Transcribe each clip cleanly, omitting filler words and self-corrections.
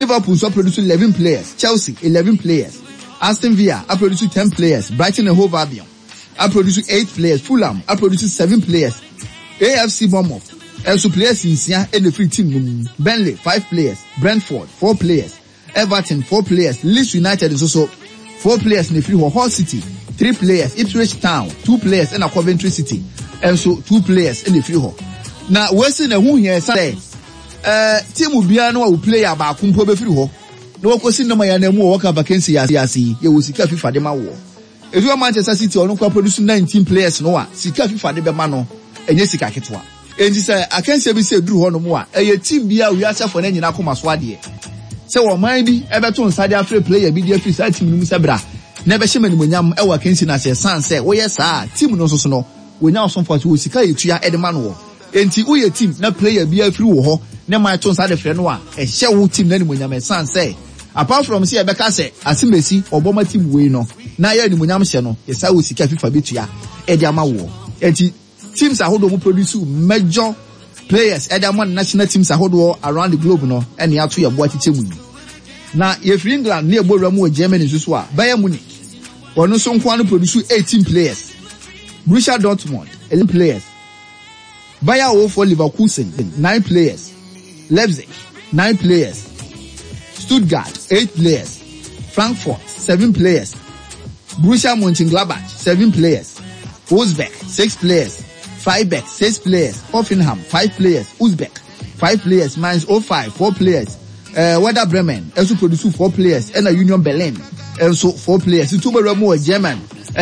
Liverpool so produce 11 players. Chelsea 11 players. Aston Villa I produce 10 players. Brighton and Hove Albion I produce 8 players. Fulham I produce 7 players. AFC Bournemouth also players in Sia and the free team. Burnley 5 players. Brentford 4 players. Everton 4 players. Leeds United is also 4 players in the free. Hull City 3 players. Ipswich Town 2 players in a Coventry City and so 2 players in the free. Now we're seeing who here say team will be no play about kumpo be free ho. No kwesi no ya na mu work vacancy yasi ye wo sika FIFA de ma wo. If you Manchester City onu kwa produce 19 players no a sika FIFA de be ma no enye sika ketwa. Enti say akansi be say duru ho no mu a eye team bia wi asa for na nyina koma so ade. Say wo man bi e be to nsade afre player bi de free sa team nu sabra. Na be hye manimonyam e wa akansi na say san say wo yes a team no so no wo nya so for wo sika yetua e de ma no. Enti uye team na player bi afri wo ho na my tons ade frɛ no a ɛhyɛ wo team na nimonyam san say apart from say Ebeka say asimesi oboma team we no na ya nimonyam hyɛ no yesa wo sika FIFA betua e de ama wo enti teams ahodo mu produce major players e de ama national teams ahodo around the globe no ɛne ato yɛ boa tete mu na ye free England na ebowura mu Germany so a Bayern Munich wɔno so nko ano produce 18 players. Borussia Dortmund 11 players. Bayer for Leverkusen 9 players. Leipzig 9 players. Stuttgart 8 players. Frankfurt 7 players. Borussia Mönchengladbach 7 players. Wolfsburg 6 players. Freiburg 6 players. Hoffenheim 5 players. Uzbek 5 players. Mainz 05 4 players. Werder Bremen also produce 4 players. And Union Berlin also 4 players. It's over more German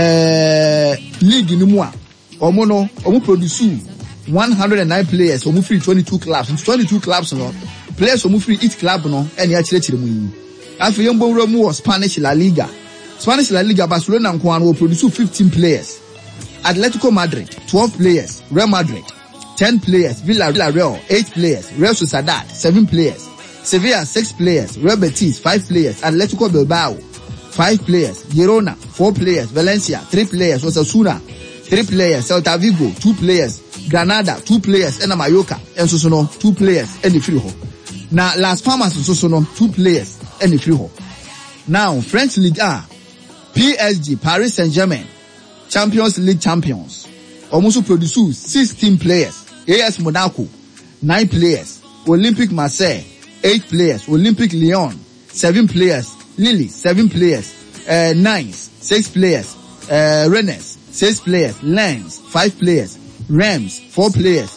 league in Mua. Omo produce 109 players. Omo free 22 clubs. 22 clubs no. Players omo free each club no. And ya chire mu. Afi yembo mu Spanish La Liga. Spanish La Liga Barcelona nko will produce 15 players. Atletico Madrid 12 players. Real Madrid 10 players. Villarreal 8 players. Real Sociedad 7 players. Sevilla 6 players. Real Betis 5 players. Atletico Bilbao 5 players. Girona 4 players. Valencia 3 players. Osasuna 3 players. Celta Vigo 2 players. Granada 2 players. And Mallorca and so 2 players and the free ho. Now Las Palmas so 2 players and the free ho. Now French Ligue 1 PSG Paris Saint-Germain Champions League champions almost produce 16 players. AS Monaco 9 players. Olympique Marseille 8 players. Olympique Lyon 7 players. Lille 7 players. Nice 6 players. Rennes 6 players. Lens 5 players. Reims 4 players.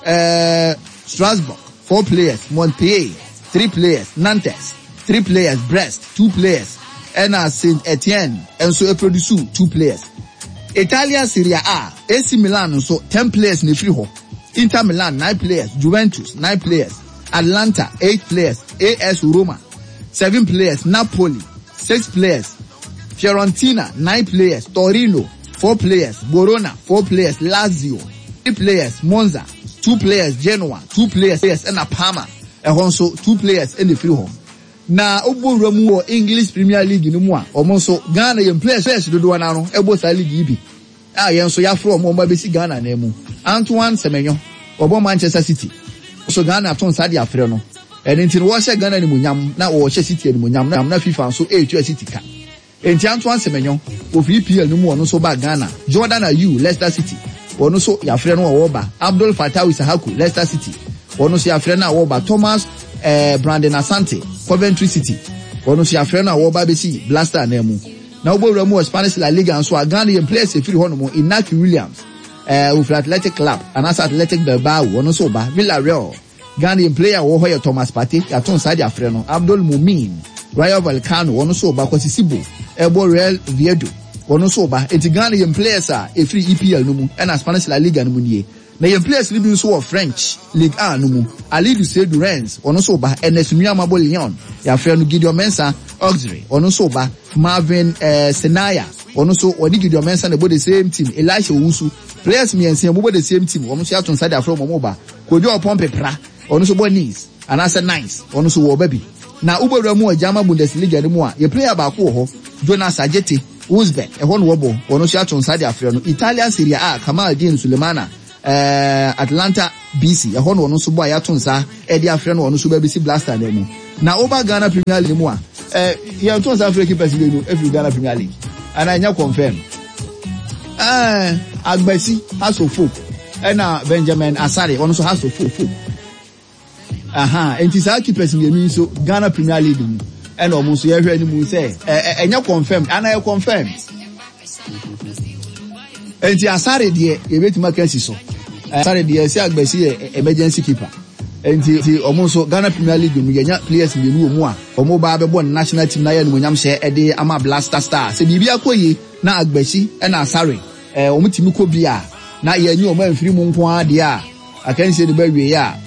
Strasbourg 4 players. Montpellier 3 players. Nantes 3 players. Brest 2 players. And Saint Etienne and so produce 2 players. Italia Serie A AC Milan so 10 players in the free ho. Inter Milan 9 players. Juventus 9 players. Atlanta 8 players. AS Roma 7 players. Napoli 6 players. Fiorentina 9 players. Torino 4 players. Verona 4 players. Lazio 3 players. Monza 2 players. Genoa 2 players. And Parma and also 2 players in the free home. Na obo ramu English Premier League no mu a omo so Ghana yem players do do na no ebo sa league ibi yen so ya fro omo ba be si Ghana na emu Antoine Semenyo obo Manchester City so Ghana ton sa de afre no enti wo hye Ghana ni munyam na wo hye City ni munyam na FIFA so etu City ka enti Antoine Semenyo of EPL no mu ono so ba Ghana Jordan Ayew Leicester City ono so ya afre no wo ba Abdul Fattah Isahaku Leicester City ono so ya afre na wo ba Thomas Brandon Asante Coventry City ono so ya friend na wo ba be si Blaster na mu na wo bowura mu Spanish La Liga so Ghana yem players efiri ho no mu Inaki Williams with Athletic Club and as Athletic Bilbao ono so ba Villarreal Ghana yem player wo ho ye Thomas Partey ya ton side afre no Abdul Mumin Rayo Vallecano ono so ba Kwasisibo Ebo Real Viedo ono so ba eti Ghana yem players a efiri EPL no mu and Spanish La Liga no mu nie na yem players li bi so of French Ligue 1 no mu Aliou Seydou Rennes ono so ba Enesunu Amabo Lyon ya frɛ no Gideon Mensah Auxerre ono so ba Marvin Senaya ono so odi Gideon Mensah na bo the same team Elisha Owusu players miense bo the same team ono so aton side afro mo ba Kojo Pompepra ono so bo Nice anasa Nice ono so wo baby na ubewura mu German Bundesliga no mu a ye player ba ko ho Jonas Ajete Wolfsburg ehon wo bo ono so aton side afro no Italian Serie A Kamaldeen Sulemana Atlanta BC ehon no so bo ayaton sa e dia afre no ono so ba bi si Blaster na mu na over Ghana Premier League mu a you South African keepers dey do every Ghana Premier League and I confirm Agbesi has of folk and Benjamin Asare also has of folk and this keepers dey so Ghana Premier League mu and almost every any say enya confirm and I confirm and the Asare there e bet Mackenzie so Asare there say Agbesi emergency keeper and the almost Ghana Premier League mu yenya players in the mu a omo ba be born national team na ya no nyam she e dey ama Blaster Star se bibia koyi na Agbesi na Asare omo timi ko bia na ye nyi omo amfiri mu nko ade a akanse de ba wie ya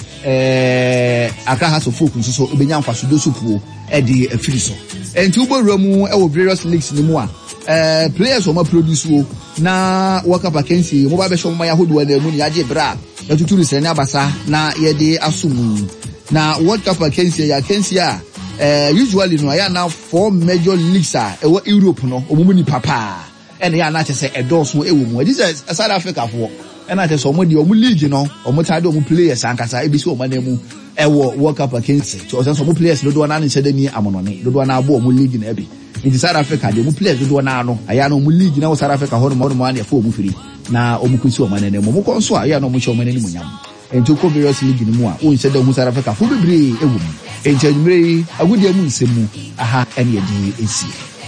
aka haso folk so obenya mfasodo supuo e de afiri so enti ubowura mu e wo various leagues ni mu a players omo produce wo na waka vacancy mo ba be show mo ya hodo na mu ni age bra ya tuturu sene abasa na ye de asumu na World Cup vacancy ya vacancy a usually no ya na 4 major leagues a e wo Europe no omo ni papa and ya na chese edoso e wo mu this is South Africa for and I just omo di omo league no omo tade omo players ankasa e bi so omo na mu e wo World Cup vacancy so omo players do na nche de ni amonone do na abo omo league na e bi in South Africa de omo players do na no aya no omo league na South Africa ho no mo na e fo omo firi na omo kwisi omo na mo ko nso aya no mo che omo na ni mo nyam enti ko various league ni mu a o nche de omo South Africa fo bebre e wo mu enti adumre agudi amu nsemu aha ene ye di esi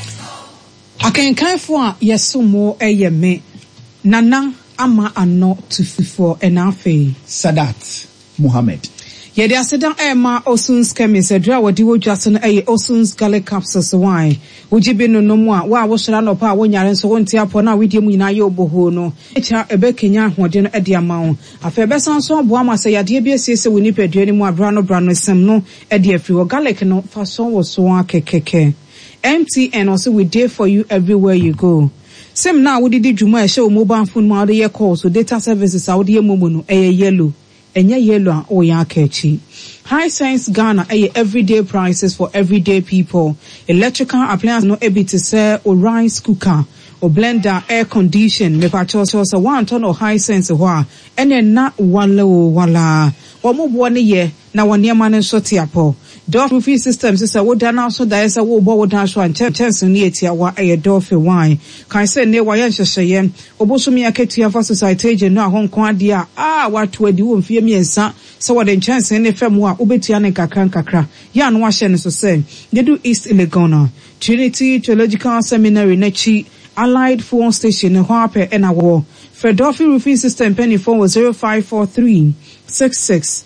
akenkanfo a yesomo eyeme nana ama ano to fifo enafe Sadat Mohammed yede aseda ema Osuns Chemist adra wodi wodwaso no Osuns garlic capsules wine wogibe no nomu a wa wohra no pa wonyare nso wonti apo na wedie mu nyina ye oboho no echa ebekenya ahode no ede amawo afa besan so bo amase yade bi asiese woni paduani mu abra no sem no ede afri wo garlic no fa so wo so akekeke MTN also we there for you everywhere you go. Same now we did juma show mobile phone ma de call so data services out de momo no yellow. Enya yellow o ya kechi. High Sense Ghana everyday prices for everyday people. Electrical appliances no able to sell or rice cooker or blender air condition me pacho so 1 ton of High Sense ho ene na wala omo bo ne ye na wone ma ne so tiapo door roofing systems is a wood now so that is a wo bo wood so and chance ni etia wa door for wine kan say ne wa yan hyehyeye obosumi aketua for society je no ahonko ade a watu adi wo mfie miensa so what the chance ne fam a obetua ne kakra ya no wa hye ne so say they do East Ilegona Trinity Theological Seminary nachi Allied phone station in Harper and Awo. Fredolfi roofing system penny phone was 0543 66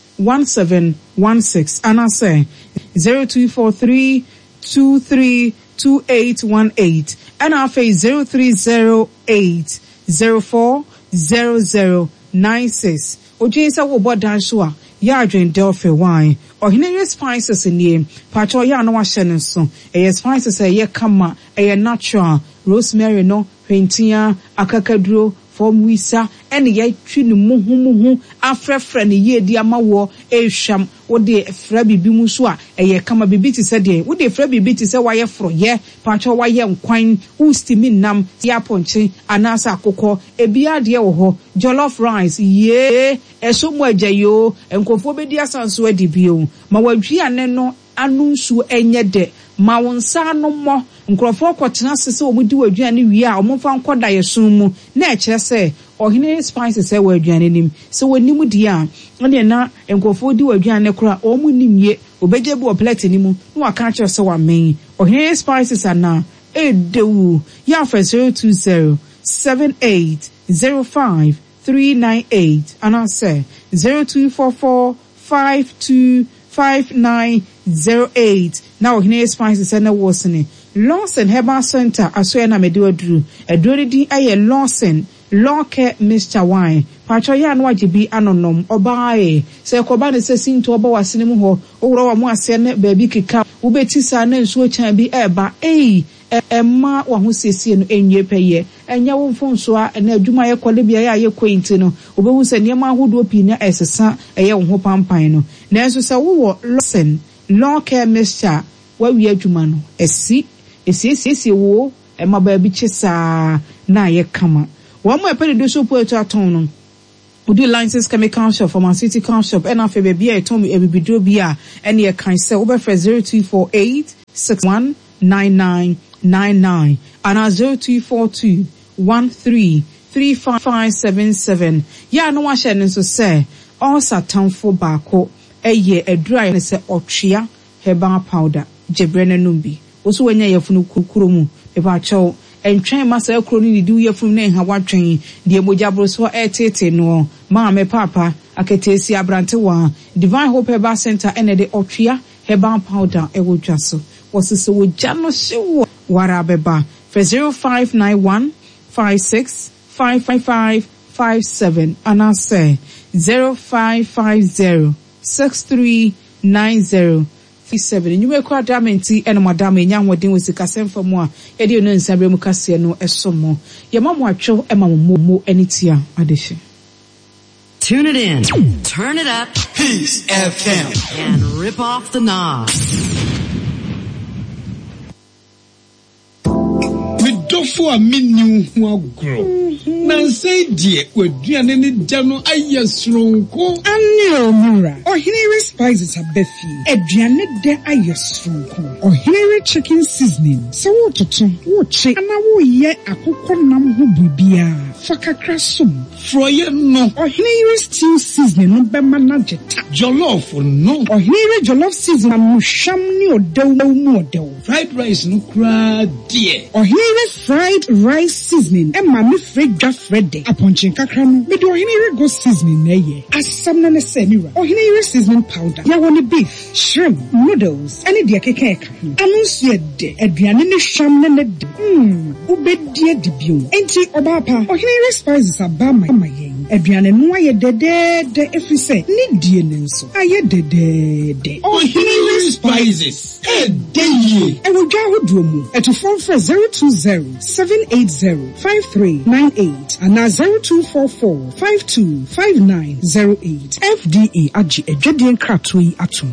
1716 and I say 0243 232818 and I say 0308 040096. Ojinsa wo bodan so a ya adwen Delphi wine or hinere spices in ye pacho ya no wa hye so spices ye kama natural rosemary no hwentia akakaduro from wisa ene ye twi ne muhu afrefre ne ye di amawo ehwam wo de fra bibi mu so a kama bibi ti se de wo de fra bibi ti se wa ye fro ye pacho wa ye nkwan ustimi nam ya ponche anasa akoko ebia de wo ho jollof rice ye eso mo ajayo enkofo be di asanso adi bio ma wadwi ane no anunsu enye de ma wonsa no mo nkrofo kwotena sese omudi wadwane wie a omfa nkoda yesun mu na ekire se ohine spices e wadwane nim se wonimu di a ne na nkrofo di wadwane kora omunimye obeje bi o plate nimu na waka kire se wa men ohine spices ana edewu ya fa 020 7805 398 and I say 0244 525908. Now here spices and wasn't Lawson Herbal Center aso na mede oduru edori din aye Lawson Law Care Mr. Wine pacho ya no agibi anonom obaaye se koba ne se sinto oba wasene mu ho owro wa mu ase ne baabi keka wo beti sa na nsuo chan bi eba emma wa ho sesie no enye peye enya wo mfonso a na adwuma ye kwale bia ya ye kwenti no obehu se niam ahodo pi na esesa eye wo ho pampan no na enso se wo Lawson Law Care Mr. wa wi adwuma no esi wo emma baabi chesa na ye kama wo mo epede do so po eto aton no we do license chemical shop, pharmaceutical shop, and after baby, I told me every video be any kind say over for 0248 619999 and 0242 133577. Yeah, no one shall so say all satan for bako a year a dry and say otria herbal powder jebrena numbi. Also when you funu kurumu eba chow and train master crony do ye from name how what train the mojabro so tete no mama papa aketesi abrantewa divine hope herbal center and the otria herbal powder e wo dwaso was so we jano show warabeba for 0591 56 55557 and I say 0550 6390 37. You may call Damenti and Madame Yang Wadin with the Cassam for more. Edio no Sabre Mucasiano Esomo. Yamamu Cho Emma Momo Enitia addition. Tune it in, turn it up, Peace FM, and rip off the knob. Dofo a menu ho agro na say die waduane ne da no ayesronko anne omura ohinere spices abefi aduane de ayesronko ohinere chicken seasoning so wototo wo che ana wo ye akokọ nam ho bibia fakakra som froye no ohinere stew seasoning no be manageta jollof no ohinere jollof seasoning no sham ni odew mu odew fried rice no kra die ohinere fried rice seasoning and mami fredda fredde aponchin kakra no me do ohinere go seasoning na ye asam na se niwa ohinere seasoning powder ya woni beef shrimp noodles any de kekeka anunsu ede aduane ne sham na ne de ubedie dibio enti obapa ohinere spices abama mayen aduane no aye de efise ni die ne nso aye de ohinere spices edeye e wo gwa hodomu eto phone for 020-780-5398 and 0244-525908 FDA Aji Ejedian Kratui Atum.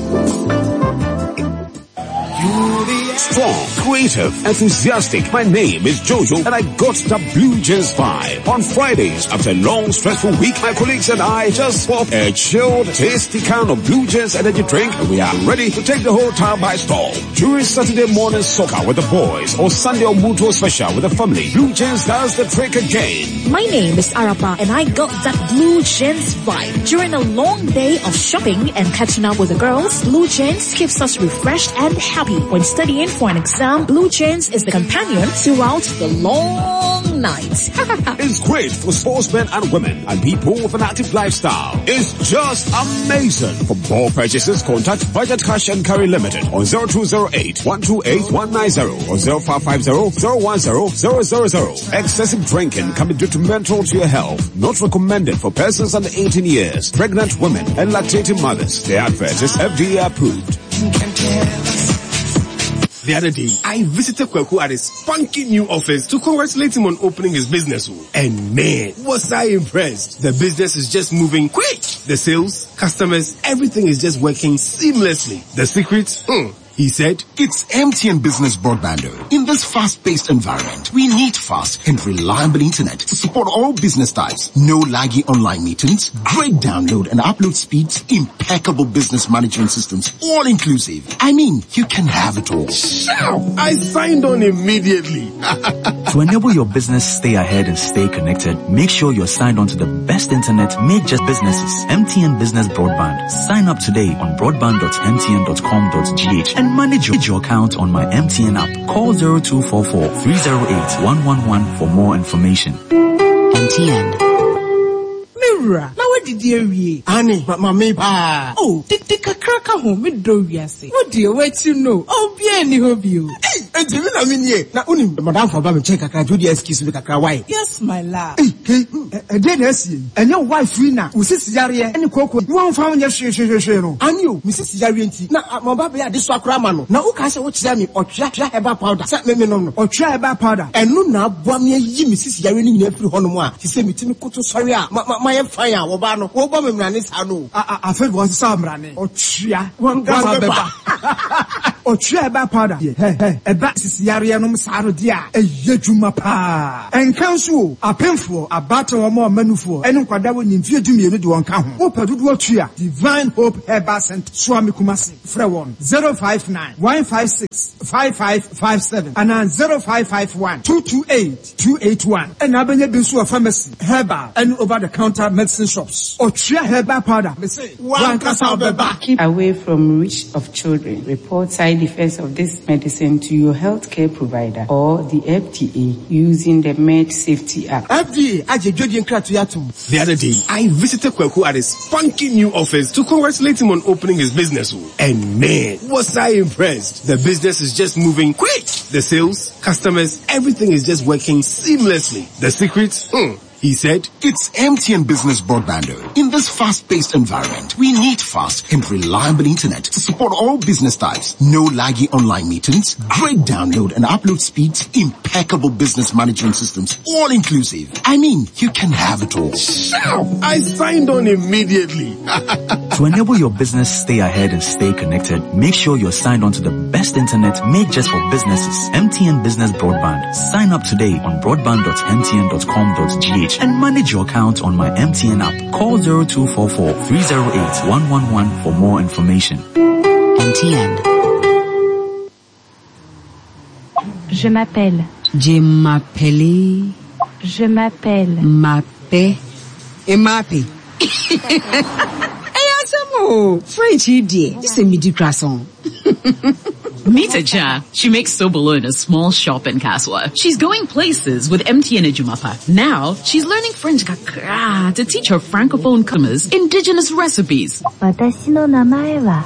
Strong, creative, enthusiastic. My name is Jojo and I got the Blue Jeans vibe. On Fridays, after a long, stressful week, my colleagues and I just pop a chilled, tasty can of Blue Jeans energy drink and we are ready to take the whole town by storm. During Saturday morning soccer with the boys or Sunday or Mutual special with the family, Blue Jeans does the trick again. My name is Arapa and I got that Blue Jeans vibe. During a long day of shopping and catching up with the girls, Blue Jeans keeps us refreshed and happy. When studying for an exam, Blue Jeans is the companion throughout the long nights. It's great for sportsmen and women and people with an active lifestyle. It's just amazing. For more purchases, contact Budget Cash and Carry Limited on 0208-128-190 or 0550-010-000. Excessive drinking can be detrimental to your health. Not recommended for persons under 18 years, pregnant women and lactating mothers. The advert is FDA approved. The other day, I visited Kweku at his funky new office to congratulate him on opening his business. And man, was I impressed. The business is just moving quick. The sales, customers, everything is just working seamlessly. The secret? He said, it's MTN Business Broadband. In this fast-paced environment, we need fast and reliable internet to support all business types. No laggy online meetings, great download and upload speeds, impeccable business management systems, all inclusive. I mean, you can have it all. I signed on immediately. To enable your business stay ahead and stay connected, make sure you're signed on to the best internet made just businesses. MTN Business Broadband. Sign up today on broadband.mtn.com.gh and manage your account on my MTN app. Call 0244-308-111 for more information. MTN. Mirror. Now what did you read? Annie, mama, pa. Oh, did crack home with Doriasi. What do you wait to know? Oh, bien, hope you. Hey, and you know, I mean, yeah. Now, only Madame for Bam check a do the excuse with a cry. Yes, my love. Hey, then I see. And your wife, Rina, who sits Yaria and Coco, one found your share. And you, Mrs. Yarianti. Now, my baby at this Sacramano. Now, who can say what you or try about powder? Set me no, or try about powder. And no, now, one year, Mrs. Yarin in every Honoma. She said, me to me, sorry, my fire, Obano, Obama, Manis, I know. I felt was some running. Or tria, one gas. Otria herbal powder. Eba sisiare no msaro dia. Ejuma pa. Enkanso apemfo abata wo mo manufo. Ene nkwada wo nyimfie dumie no de won ka ho. Wo padudu otria Divine Hope Herbal Center. Swami Kumasi. Free one 059 156 5557 and 0551 228 281. And abanye binsu a pharmacy herbal and over the counter medicine shops. Otria herbal powder. Me say one kasa obeba. Keep away from reach of children. Report side effects of this medicine to your healthcare provider or the FDA using the Med Safety Act. FDA ajejodi nkratu yatum. The other day, I visited Kweku at his funky new office to congratulate him on opening his business. And man, was I impressed. The business is just moving quick. The sales, customers, everything is just working seamlessly. The secret? He said, it's MTN Business Broadband. In this fast-paced environment, we need fast and reliable internet to support all business types. No laggy online meetings, great download and upload speeds, impeccable business management systems, all inclusive. I mean, you can have it all. I signed on immediately. To enable your business stay ahead and stay connected, make sure you're signed on to the best internet made just for businesses. MTN Business Broadband. Sign up today on broadband.mtn.com.gh and manage your account on my MTN app. Call 0244 308 111 for more information. MTN. Je m'appelle. Je m'appelle. Je m'appelle. Mappé. Et mappé. French idiot. This is midi croissant. Meet Aja. She makes Sobolo in a small shop in Kaswa. She's going places with MTN Ejumapa. Now, she's learning French kakra to teach her francophone customers indigenous recipes. Watashi no namae wa?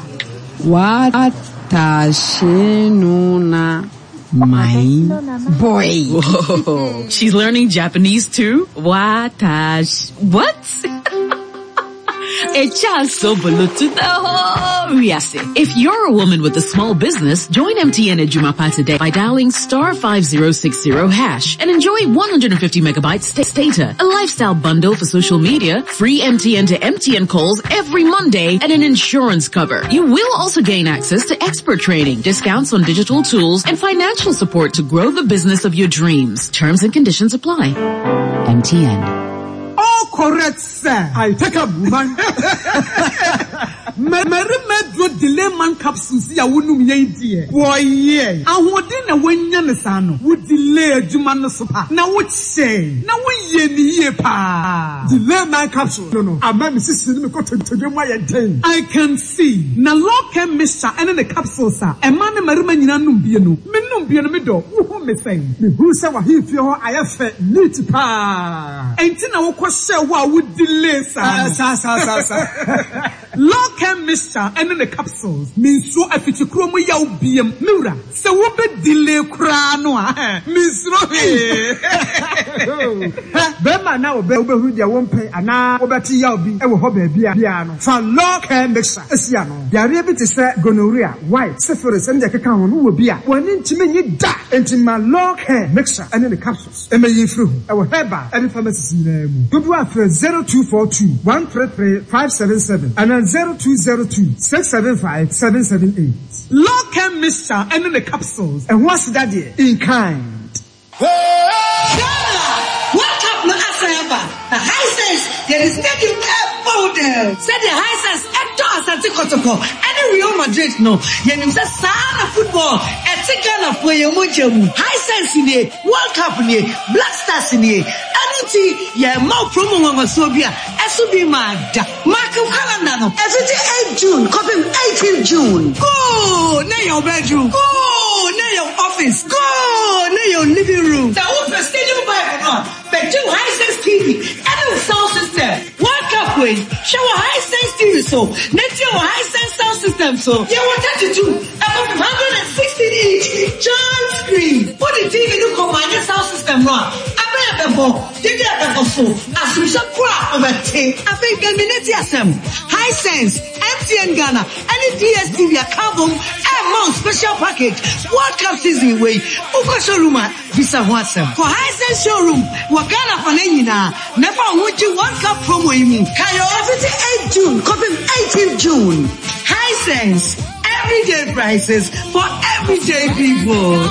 Watashi no namae. Boy. Whoa. She's learning Japanese too? Watashi. What? If you're a woman with a small business, join MTN Ejumapa today by dialing *5060# and enjoy 150 megabytes data, a lifestyle bundle for social media, free MTN to MTN calls every Monday, and an insurance cover. You will also gain access to expert training, discounts on digital tools, and financial support to grow the business of your dreams. Terms and conditions apply. MTN. Oh, correct, sir. I take a woman. Merimedro delay man capsules ya wonu mye die. Boy ye. Ahode na wanya ne sano. Wo delay adwuma no so pa. Na wo che. Na wo ye ni ye pa. Delay man capsule. No. Ama me sisi me ko tontode mo ya den. I can see. Na local mixture ene the capsules a. E ma ne marima nyina num bie no. Me num bie no me do. Wo ho me sen. Me hu se wa hifie ho ayafe neat pa. Enti na wo kwose wo a wo delay sa. Sa. Local mixture and the capsules means so afiti kromo ya ubiem mura se wo be delay kra no a means no be ma na wo be hu dia wo mpe ana wo beti ya obi e wo ho ba bia no fa local mixture esia no yare bi te se gonorrhea white syphilis and the keka ho no wo bia woni ntime nyi da entima local mixture and the capsules e me yifru e wo heba e pharmacy na mu dodo afre 0242 133 577 and 0202-675-778. Local mixture and the capsules. And what's that there? In kind. What up, no Asayaba? The high sense, there is making a model. Say the high sense, Hector Asante Kotoko. Any Real Madrid, no. You say, Sana football, a ticket of where you high sense in the World Cup in the Black Stars in the anything, yeah, more promo on Sobia. SUB mad. Mark your calendar, no. Every 8 June, copy 18 June. Go, near your bedroom. Go, near your office. Go, near your living room. The open stadium Bible, no. But two high-sense TV and a sound system. World Cup win. Show a high-sense TV so. Next year a high-sense sound system so. You want 32 above 116 inch giant screen. Put the TV look on my sound system wrong. I bet so. As we shall crap over tape. I think Terminati Assem. Hisense, MTN Ghana, any DSTV account and more special package. World Cup season way. Uko showroom Visa Wasem. For Hisense showroom. Ghana for Nenina, never would you World Cup promo you mean? Kayo everything 8 June, copy 18 June. Hisense, everyday prices for everyday people.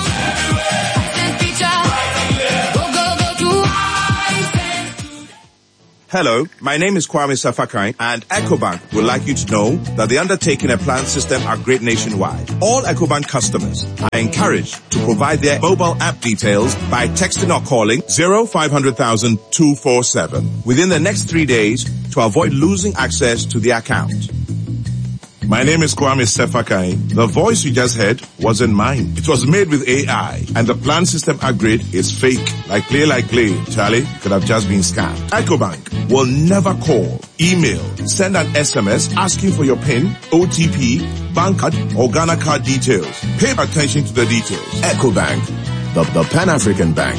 Hello, my name is Kwame Safakai, and EcoBank would like you to know that the undertaking and plan system are great nationwide. All EcoBank customers are encouraged to provide their mobile app details by texting or calling 0500,000 247 within the next 3 days to avoid losing access to the account. My name is Kwame Sefakai. The voice you just heard wasn't mine. It was made with AI, and the plan system upgrade is fake. Like play. Charlie, could have just been scammed. EcoBank will never call, email, send an SMS asking for your PIN, OTP, bank card, or Ghana card details. Pay attention to the details. EcoBank, the Pan-African Bank.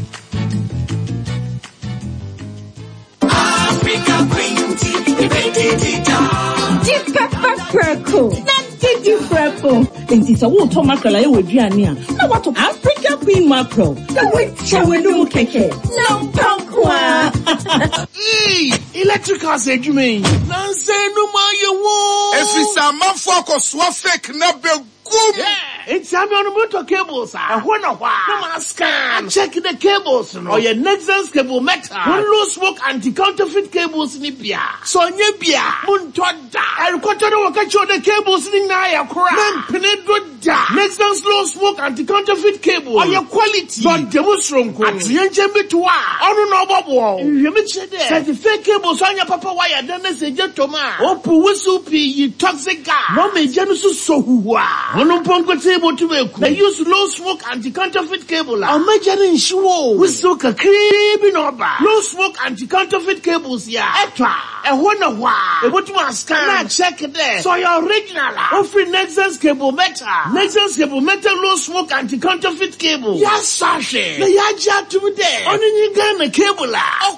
Africa Green Tea, Deep pepper freckle. Not deep freckle. Nti sa wo to mackerel aye waduane a. Na what Africa Queen mackerel. Na we chewe no keke. No pankwa. Electrical say jumi. Nan say no ma ye wo. Efisa manfo ko so fake na be gum. It's on motor cables. I wanna why. Scan. Check the cables. No. Or your Nexans cable metal. One low smoke anti-counterfeit cables ni bia. So nye bia. Muntoda. I record no catch the cables ni na ya kura. Men penedo da. Nexans low smoke anti-counterfeit cable. Or your quality. Don't demonstrate. At the engine bitwa. Onu no bobo. You me che there. Certificate cables on your papa wire. Then they say gentleman. Opu wisupi yi toxic gas. No me janusu so huwa. Onu pongo. They use low smoke anti-counterfeit cable. I'm making sure we soak a creeping over. Low smoke anti-counterfeit cables, yeah. Extra. A wonder why. What you want scan? Now check it there. So your original. Offering Nexans cable metal. Nexans cable metal low smoke anti-counterfeit cable. Yes, Sashi. The yaja to there. Only you got the cable.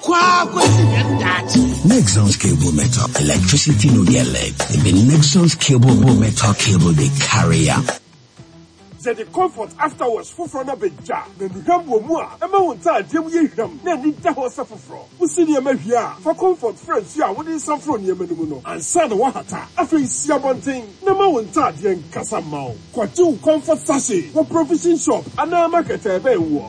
Nexans cable metal. Electricity no get leg. The Nexans cable metal cable they carry up. The comfort afterwards for from a big jar. Then the gamble more. A mountain, Jim Yam, then the Taho suffer from. We see the Mavia for comfort friends. Yeah, what is some from Yemenuno and San Wahata. After you see one thing, no mountain, and Casamau. Quatu comfort sachet for provision shop and now market a bay war.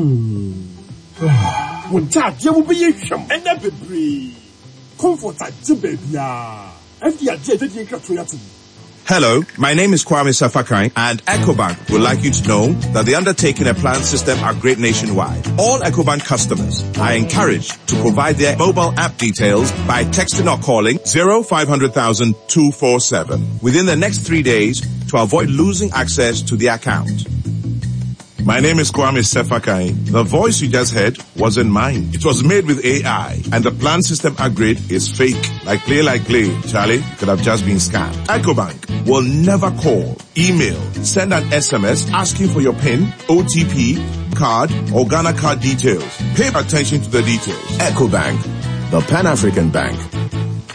One tap, you will be and never breathe. Comfort at Jibabia. And the agitated Katuatu. Hello, my name is Kwame Safakai, and EcoBank would like you to know that the undertaking and plan system are great nationwide. All EcoBank customers are encouraged to provide their mobile app details by texting or calling 0500,000 247 within the next 3 days to avoid losing access to the account. My name is Kwame Sefakai. The voice you just heard wasn't mine. It was made with AI, and the plan system upgrade is fake. Like play. Charlie, could have just been scammed. EcoBank will never call, email, send an SMS asking for your PIN, OTP, card, or Ghana card details. Pay attention to the details. EcoBank, the Pan-African Bank.